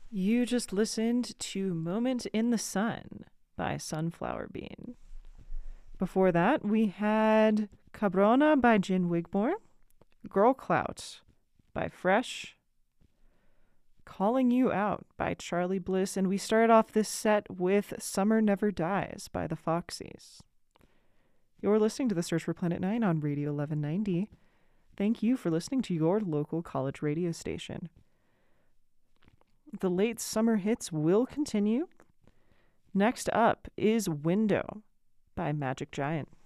You just listened to Moment in the Sun by Sunflower Bean. Before that, we had Cabrona by Jin Wigmore, Girl Clout by Fresh, Calling You Out by Charlie Bliss, and we started off this set with Summer Never Dies by the Foxies. You're listening to the Search for Planet 9 on Radio 1190. Thank you for listening to your local college radio station. The late summer hits will continue. Next up is Window by Magic Giant.